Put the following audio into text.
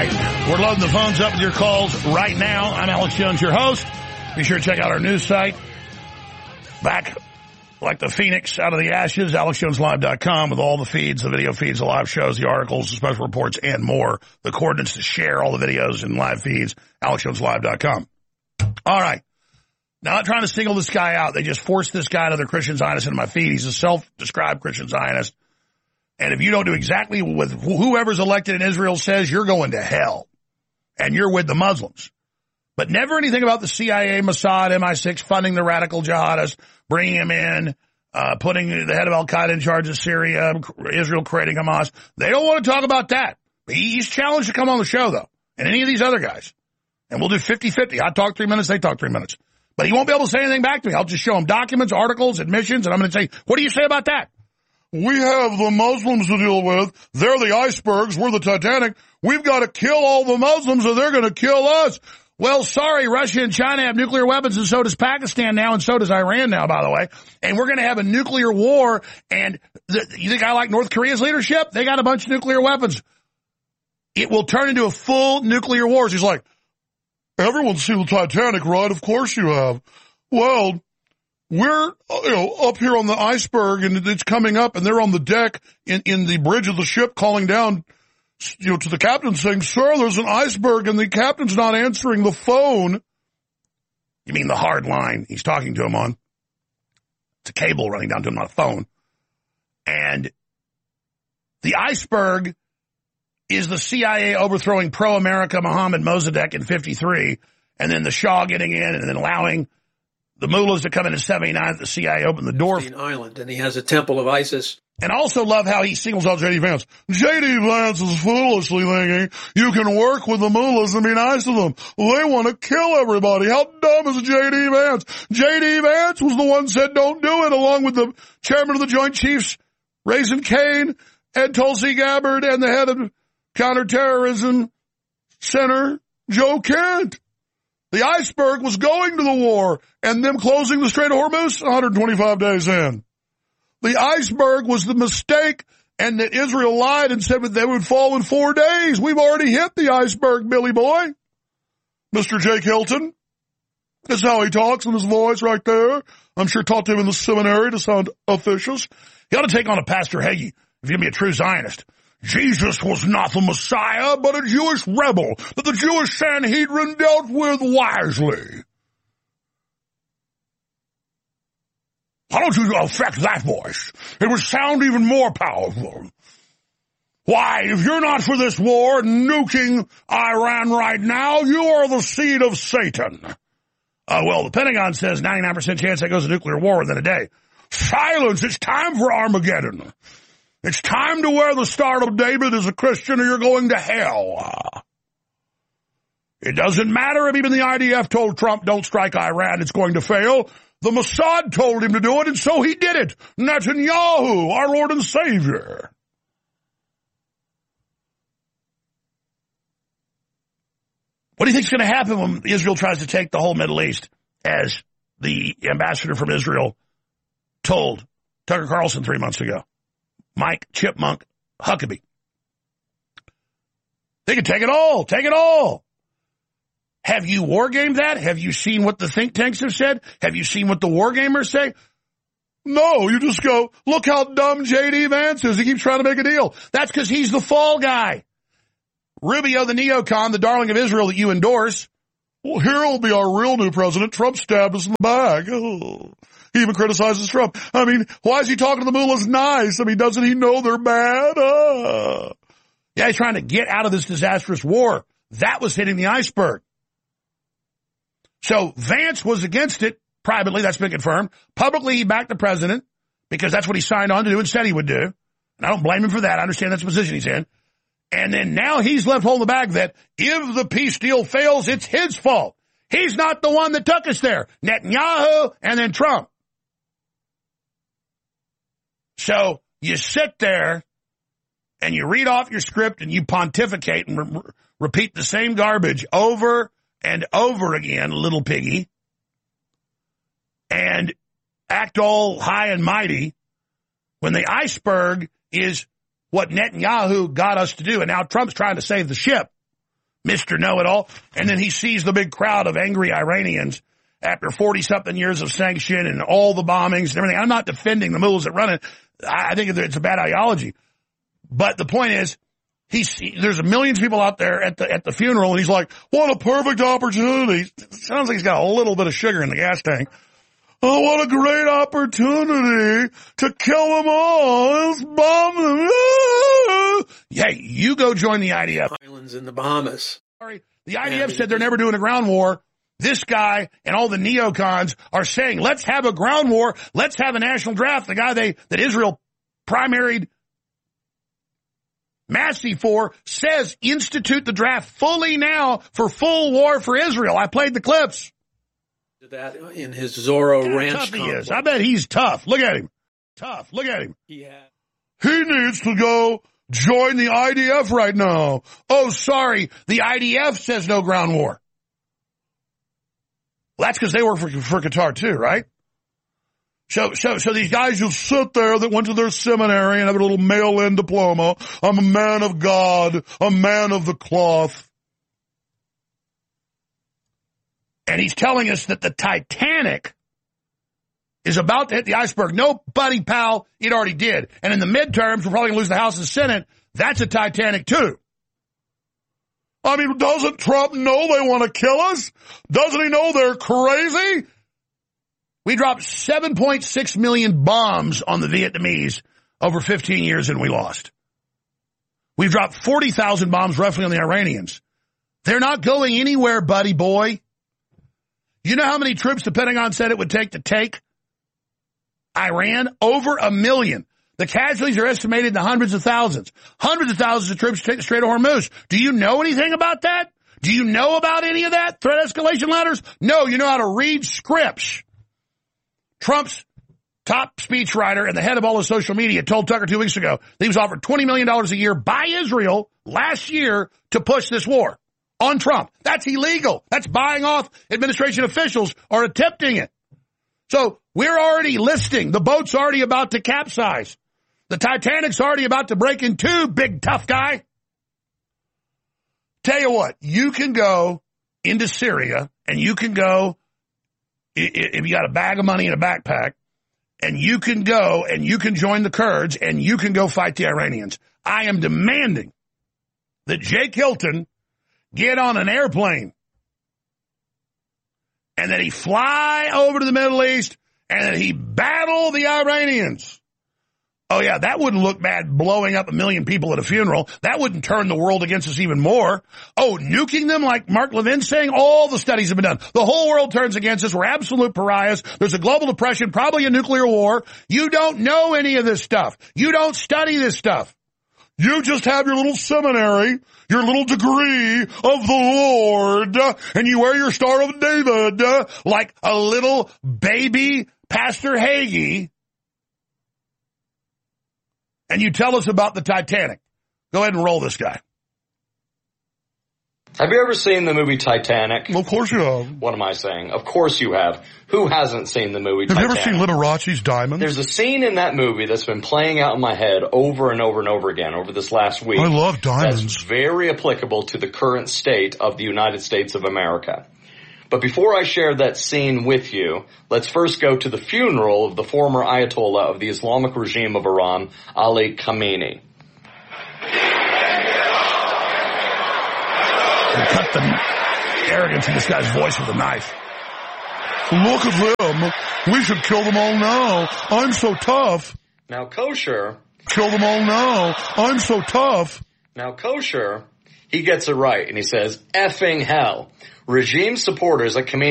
right. We're loading the phones up with your calls right now. I'm Alex Jones, your host. Be sure to check out our news site. Back like the phoenix out of the ashes, AlexJonesLive.com with all the feeds, the video feeds, the live shows, the articles, the special reports, and more. The coordinates to share all the videos and live feeds, AlexJonesLive.com. All right. Now, I'm not trying to single this guy out. They just forced this guy, another Christian Zionist, into my feed. He's a self-described Christian Zionist. And if you don't do exactly what whoever's elected in Israel says, you're going to hell. And you're with the Muslims. But never anything about the CIA, Mossad, MI6 funding the radical jihadists, bringing him in, putting the head of Al-Qaeda in charge of Syria, Israel creating Hamas. They don't want to talk about that. He's challenged to come on the show, though, and any of these other guys. And we'll do 50-50. I talk 3 minutes, they talk 3 minutes. But he won't be able to say anything back to me. I'll just show him documents, articles, admissions, and I'm going to say, what do you say about that? We have the Muslims to deal with. They're the icebergs. We're the Titanic. We've got to kill all the Muslims or they're going to kill us. Well, sorry, Russia and China have nuclear weapons, and so does Pakistan now, and so does Iran now, by the way. And we're going to have a nuclear war, and you think I like North Korea's leadership? They got a bunch of nuclear weapons. It will turn into a full nuclear war. He's like, everyone's seen the Titanic, right? Of course you have. Well, we're up here on the iceberg, and it's coming up, and they're on the deck in the bridge of the ship calling down to the captain saying, sir, there's an iceberg, and the captain's not answering the phone. You mean the hard line he's talking to him on? It's a cable running down to him, not a phone. And the iceberg is the CIA overthrowing pro-America Mohammed Mossadegh in 53, and then the Shah getting in, and then allowing the mullahs to come in 79, the CIA opened the door. Island, and he has a temple of ISIS. And I also love how he singles out J.D. Vance. J.D. Vance is foolishly thinking you can work with the mullahs and be nice to them. They want to kill everybody. How dumb is J.D. Vance? J.D. Vance was the one who said don't do it, along with the chairman of the Joint Chiefs, Raising Cane, Ed Tulsi Gabbard, and the head of Counterterrorism Center, Joe Kent. The iceberg was going to the war, and them closing the Strait of Hormuz 125 days in. The iceberg was the mistake, and that Israel lied and said that they would fall in 4 days. We've already hit the iceberg, Billy boy. Mr. Jake Hilton. That's how he talks in his voice right there. I'm sure taught him in the seminary to sound officious. He ought to take on a Pastor Hagee if you're going to be a true Zionist. Jesus was not the Messiah, but a Jewish rebel that the Jewish Sanhedrin dealt with wisely. Why don't you affect that voice? It would sound even more powerful. Why, if you're not for this war, nuking Iran right now, you are the seed of Satan. Well, the Pentagon says 99% chance that goes to nuclear war within a day. Silence, it's time for Armageddon. It's time to wear the Star of David as a Christian or you're going to hell. It doesn't matter if even the IDF told Trump don't strike Iran, it's going to fail. The Mossad told him to do it, and so he did it. Netanyahu, our Lord and Savior. What do you think is going to happen when Israel tries to take the whole Middle East, as the ambassador from Israel told Tucker Carlson 3 months ago? Mike Chipmunk Huckabee. They can take it all. Take it all. Have you wargamed that? Have you seen what the think tanks have said? Have you seen what the wargamers say? No, you just go, look how dumb J.D. Vance is. He keeps trying to make a deal. That's because he's the fall guy. Rubio, the neocon, the darling of Israel that you endorse. Well, here will be our real new president. Trump stabbed us in the back. Oh. He even criticizes Trump. I mean, why is he talking to the mullahs nice? I mean, doesn't he know they're bad? Yeah, he's trying to get out of this disastrous war. That was hitting the iceberg. So Vance was against it privately. That's been confirmed. Publicly, he backed the president because that's what he signed on to do and said he would do. And I don't blame him for that. I understand that's the position he's in. And then now he's left holding the bag that if the peace deal fails, it's his fault. He's not the one that took us there. Netanyahu and then Trump. So you sit there and you read off your script and you pontificate and repeat the same garbage over and over again, little piggy, and act all high and mighty when the iceberg is what Netanyahu got us to do. And now Trump's trying to save the ship. Mr. Know-It-All. And then he sees the big crowd of angry Iranians after 40-something years of sanction and all the bombings and everything. I'm not defending the mullahs that run it. I think it's a bad ideology. But the point is, there's millions of people out there at the funeral, and he's like, what a perfect opportunity. Sounds like he's got a little bit of sugar in the gas tank. Oh, what a great opportunity to kill them all. Let's bomb them. Hey, you go join the IDF. Islands in the Bahamas. Sorry, the IDF said they're never doing a ground war. This guy and all the neocons are saying, let's have a ground war. Let's have a national draft. The guy that Israel primaried Massey for says institute the draft fully now for full war for Israel. I played the clips. That in his Zorro Ranch tough he complex. is. I bet he's tough. Look at him. Tough. Look at him. He had. He needs to go join the IDF right now. Oh, sorry. The IDF says no ground war. Well, that's because they work for Qatar too, right? So these guys who sit there that went to their seminary and have a little mail-in diploma. I'm a man of God, a man of the cloth. And he's telling us that the Titanic is about to hit the iceberg. No, buddy, pal, it already did. And in the midterms, we're probably going to lose the House and Senate. That's a Titanic, too. I mean, doesn't Trump know they want to kill us? Doesn't he know they're crazy? We dropped 7.6 million bombs on the Vietnamese over 15 years, and we lost. We've dropped 40,000 bombs roughly on the Iranians. They're not going anywhere, buddy boy. You know how many troops the Pentagon said it would take to take Iran? Over 1 million. The casualties are estimated in the hundreds of thousands. Hundreds of thousands of troops to take the Strait of Hormuz. Do you know anything about that? Do you know about any of that? Threat escalation ladders? No, you know how to read scripts. Trump's top speechwriter and the head of all his social media told Tucker 2 weeks ago that he was offered $20 million a year by Israel last year to push this war on Trump. That's illegal. That's buying off administration officials or attempting it. So we're already listing. The boat's already about to capsize. The Titanic's already about to break in two, big tough guy. Tell you what, you can go into Syria and you can go, if you got a bag of money in a backpack, and you can go and you can join the Kurds and you can go fight the Iranians. I am demanding that Jake Hilton get on an airplane and that he fly over to the Middle East and that he battle the Iranians. Oh, yeah, that wouldn't look bad blowing up 1 million people at a funeral. That wouldn't turn the world against us even more. Oh, nuking them like Mark Levin's saying? All the studies have been done. The whole world turns against us. We're absolute pariahs. There's a global depression, probably a nuclear war. You don't know any of this stuff. You don't study this stuff. You just have your little seminary, your little degree of the Lord, and you wear your Star of David like a little baby Pastor Hagee. And you tell us about the Titanic. Go ahead and roll this guy. Have you ever seen the movie Titanic? Well, of course you have. What am I saying? Of course you have. Who hasn't seen the movie Titanic? Have you ever seen Liberace's Diamonds? There's a scene in that movie that's been playing out in my head over and over and over again over this last week. I love diamonds. That's very applicable to the current state of the United States of America. But before I share that scene with you, let's first go to the funeral of the former Ayatollah of the Islamic regime of Iran, Ali Khamenei. Cut the arrogance in this guy's voice with a knife. Look at them. We should kill them all now. I'm so tough. Now, Kosher. Kill them all now. I'm so tough. Now, Kosher, he gets it right, and he says, effing hell. Regime supporters at Khamenei